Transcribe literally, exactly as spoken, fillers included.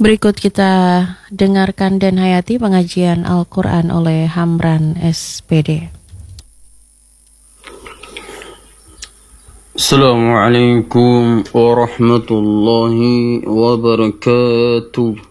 Berikut kita dengarkan dan hayati pengajian Al-Quran oleh Hamran S P D. Assalamualaikum warahmatullahi wabarakatuh.